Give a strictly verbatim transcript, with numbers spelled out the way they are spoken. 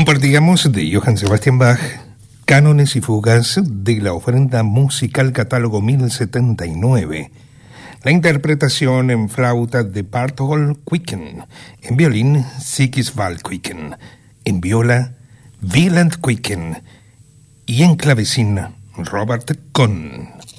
Compartíamos de Johann Sebastian Bach cánones y fugas de la ofrenda musical catálogo mil setenta y nueve. La interpretación en flauta de Barthold Quicken, en violín Sigisvald Quicken, en viola Wieland Quicken y en clavecín Robert Kohn.